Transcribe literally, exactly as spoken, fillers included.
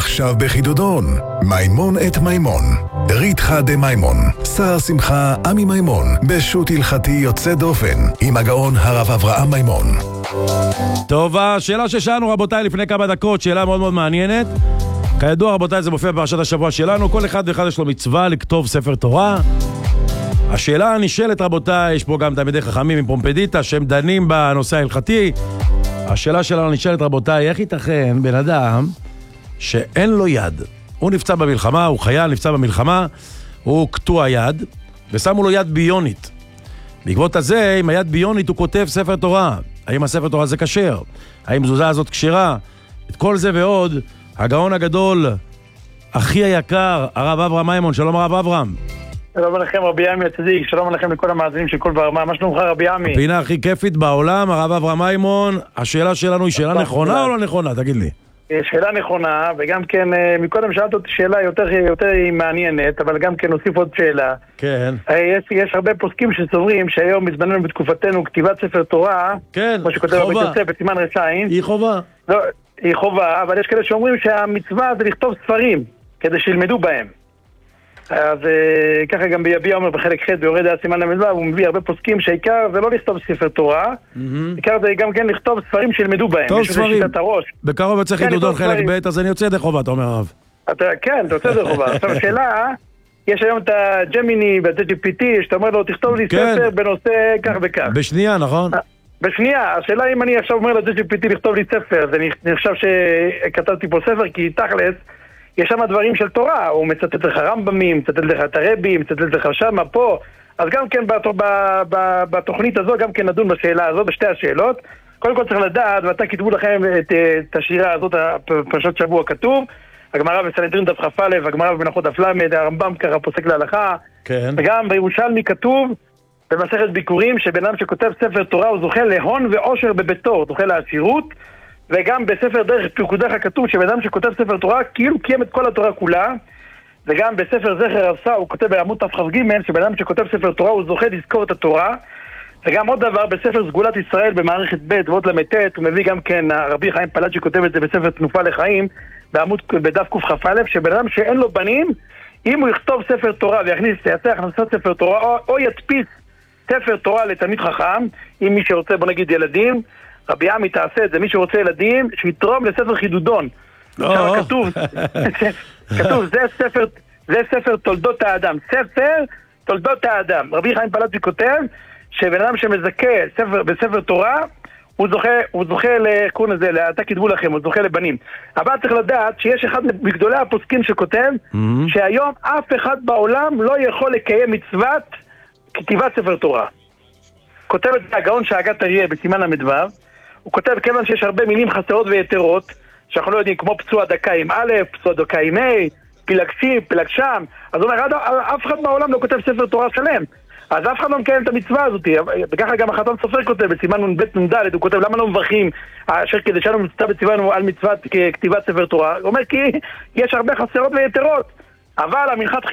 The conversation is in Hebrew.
עכשיו בחידודון, מימון את מימון. ריתחא דמימון, שר שמחה עמי מימון, בשו"ת הלכתי יוצא דופן, עם הגאון הרב אברהם מימון. טוב, השאלה ששאלנו רבותיי לפני כמה דקות, שאלה מאוד מאוד מעניינת. כידוע רבותיי, זה מופיע בפרשת השבוע שלנו, כל אחד ואחד יש לו מצווה לכתוב ספר תורה. השאלה הנשאלת רבותיי, יש פה גם תלמידי חכמים עם פומפדיטה שהם דנים בנושא ההלכתי. השאלה שלנו נשאלת רבותיי, איך ייתכן בן אדם שאין לו יד? הוא נפצע במלחמה, הוא חייל, נפצע במלחמה, הוא קטוע יד, ושמו לו יד ביונית. בעקבות הזה, עם היד ביונית הוא כותב ספר תורה. האם הספר תורה זה כשר? האם מזוזה הזאת כשרה? את כל זה ועוד, הגאון הגדול, אחי היקר, הרב אברהם מימון. שלום הרב אברהם. שלום עליכם רבי עמי הצדיק, שלום עליכם לכל המאזינים של כל ברמה. מה שלומך רבי עמי? הפינה הכי כיפית בעולם, הרב אברהם מימון. השאלה שלנו היא שאלה נכונה או לא נכונה? תגיד לי. שאלה נכונה, וגם כן, מקודם שאלת אותי שאלה יותר, יותר מעניינת, אבל גם כן נוסיף עוד שאלה. כן. יש, יש הרבה פוסקים שסוברים שהיום בזמננו בתקופתנו כתיבת ספר תורה, כן, כמו שכותב בית יוסף בסימן רשעים. היא חובה. לא, היא חובה, אבל יש כאלה שאומרים שהמצווה זה לכתוב ספרים, כדי שילמדו בהם. אז ככה גם ביביע אומר בחלק ח' ביורד הסימן למדבר, הוא מביא הרבה פוסקים שהעיקר זה לא לכתוב ספר תורה, עיקר זה גם כן לכתוב ספרים שילמדו בהם. טוב, ספרים. בקרוב יוצא חידודון חלק ב', אז אני יוצא ידי חובה, אתה אומר הרב. כן, אתה יוצא ידי חובה. עכשיו השאלה, יש היום את הג'מיני ואת ג'י פי טי, שאתה אומר לו תכתוב לי ספר בנושא כך וכך. בשנייה, נכון? בשנייה, השאלה אם אני עכשיו אומר לג'י פי טי לכתוב לי ספר, זה נחשב שכתבתי פה ספר, כי תכלס יש שם דברים של תורה, הוא מצטט לך רמב"מים, מצטט לך את הרבי, מצטט לך שמה, פה. אז גם כן בתוכנית הזו, גם כן נדון בשאלה הזו, בשתי השאלות. קודם כל צריך לדעת, ואתה כתבו לכם את, את השירה הזאת, פרשת שבוע כתוב, הגמרא בסנהדרין דף כ"א, הגמרא במנחות דף ל', הרמב"ם ככה פוסק להלכה. כן. וגם בירושלמי כתוב, במסכת ביקורים, שבן אדם שכותב ספר תורה, הוא זוכה להון ועושר בביתו, זוכה לעשירות. וגם בספר דרך פקודיך כתוב שבן אדם שכותב ספר תורה כאילו קיים את כל התורה כולה. וגם בספר זכר עשה הוא כותב בעמוד תכ"ג שבן אדם שכותב ספר תורה הוא זוכה לזכור את התורה. וגם עוד דבר בספר סגולת ישראל במערכת ב' ועוד למתת, הוא מביא גם כן הרבי חיים פלאג'י שכותב את זה בספר תנופה לחיים בעמוד בדף קכ"א, שבן אדם שאין לו בנים, אם הוא יכתוב ספר תורה ויכניס יעשה הכנסת ספר תורה או, או ידפיס ספר תורה לתלמיד חכם, אם מי שרוצה בוא נגיד ילדים, רבי עמי תעשה את זה, מי שרוצה ילדים, שיתרום לספר חידודון. שם כתוב, כתוב, זה ספר, זה ספר תולדות האדם. ספר תולדות האדם. רבי חיים פלאג'י כותב, שבן אדם שמזכה ספר, בספר תורה, הוא זוכה, הוא זוכה לקורן הזה, אתה כתבו לכם, הוא זוכה לבנים. אבל צריך לדעת שיש אחד מגדולי הפוסקים שכותב, שהיום אף אחד בעולם לא יכול לקיים מצוות כתיבת ספר תורה. כותב את זה הגאון שהגת אריה בסימן למדו, הוא כותב כיוון שיש הרבה מילים חסרות ויתרות, שאנחנו לא יודעים, כמו פצוע דקה עם א', פצוע דקה עם א', פילגשים, פילגשם, אז הוא אומר, אף אחד בעולם לא כותב ספר תורה שלם, אז אף אחד לא מקיים את המצווה הזאת, וככה גם החתן סופר כותב, בסימן נ"ב נ"ד, הוא כותב, למה לא מברכים, אשר כדי שלנו מצווה בציוונו על מצוות כתיבת ספר תורה, הוא אומר, כי יש הרבה חסרות ויתרות, אבל המנחת